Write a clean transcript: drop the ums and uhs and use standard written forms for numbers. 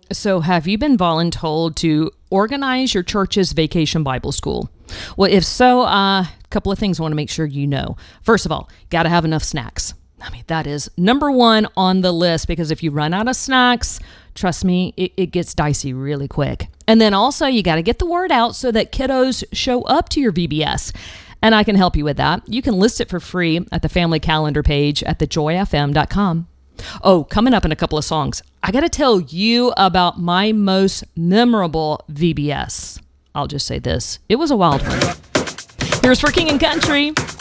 So, have you been voluntold to organize your church's vacation Bible school? Well, if so, a couple of things I want to make sure you know. First of all, got to have enough snacks. I mean, that is number one on the list, because if you run out of snacks, trust me, it gets dicey really quick. And then also, you got to get the word out so that kiddos show up to your VBS. And I can help you with that. You can list it for free at the family calendar page at thejoyfm.com. Oh, coming up in a couple of songs, I got to tell you about my most memorable VBS. I'll just say this. It was a wild one. Here's For King and Country